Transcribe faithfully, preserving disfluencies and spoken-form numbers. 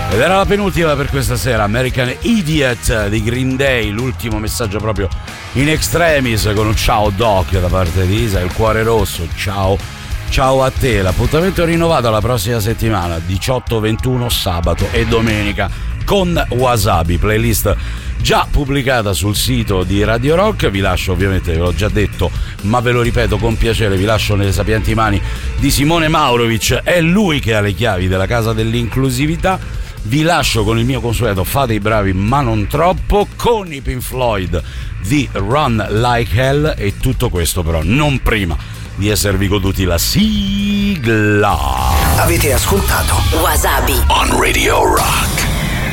Ed era la penultima per questa sera, American Idiot di Green Day, l'ultimo messaggio proprio in extremis con un ciao Doc da parte di Isa, il cuore rosso, ciao, ciao a te, l'appuntamento è rinnovato la prossima settimana, diciotto ventuno sabato e domenica con Wasabi, playlist già pubblicata sul sito di Radio Rock. Vi lascio, ovviamente ve l'ho già detto, ma ve lo ripeto con piacere, vi lascio nelle sapienti mani di Simone Maurovic, è lui che ha le chiavi della casa dell'inclusività. Vi lascio con il mio consueto fate i bravi ma non troppo, con i Pink Floyd di Run Like Hell, e tutto questo però non prima di esservi goduti la sigla. Avete ascoltato Wasabi on Radio Rock.